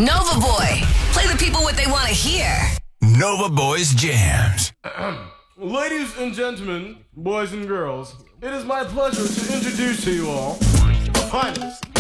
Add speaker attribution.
Speaker 1: Nova Boy. Play the people what they want to hear.
Speaker 2: Nova Boys Jams.
Speaker 3: Ladies and gentlemen, boys and girls, it is my pleasure to introduce to you all the finest,